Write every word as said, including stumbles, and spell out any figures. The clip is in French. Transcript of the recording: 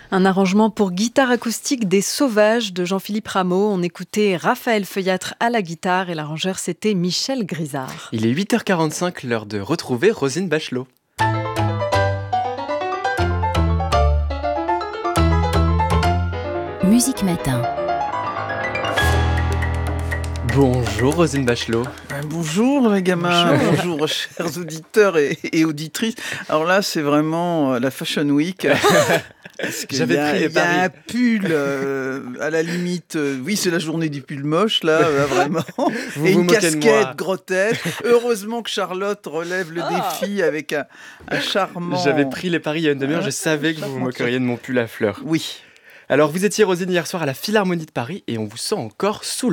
Un arrangement pour guitare acoustique des Sauvages de Jean-Philippe Rameau. On écoutait Raphaël Feuillatre à la guitare et l'arrangeur c'était Michel Grisard. Il est huit heures quarante-cinq, l'heure de retrouver Rosine Bachelot. Musique Matin. Bonjour Rosine Bachelot. Ben, bonjour les gamins, bonjour. bonjour chers auditeurs et, et auditrices. Alors là c'est vraiment euh, la Fashion Week. Parce que J'avais y a, pris les y a paris. un pull euh, à la limite, euh, oui c'est la journée du pull moche là, là vraiment. Vous et vous une moquez de moi. casquette grotesque. Heureusement que Charlotte relève le Ah. défi avec un, un charmant... J'avais pris les paris il y a une demi-heure, je savais que vous vous moqueriez de mon pull à fleurs. Oui. Alors vous étiez Rosine hier soir à la Philharmonie de Paris et on vous sent encore sous